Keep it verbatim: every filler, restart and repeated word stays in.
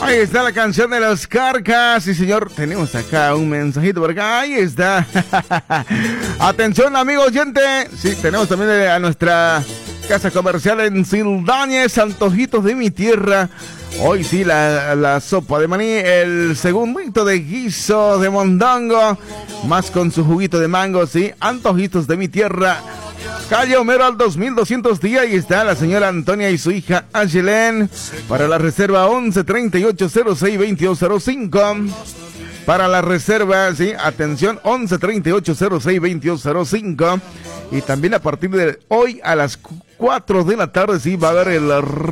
Ahí está la canción de los Carcas. Sí, señor, tenemos acá un mensajito por acá. Ahí está. Atención, amigo oyente. Sí, tenemos también a nuestra casa comercial en Sildañez, antojitos de mi tierra. Hoy sí, la, la sopa de maní, el segundito de guiso de mondongo, más con su juguito de mango, sí, antojitos de mi tierra. Calle Homero al dos mil doscientos días, y está la señora Antonia y su hija Angelén. Para la reserva once treinta y ocho cero seis veintidós cero cinco. Para la reserva, sí, atención, once treinta y ocho cero seis veintidós cero cinco. Y también a partir de hoy a las cuatro de la tarde, sí, va a haber el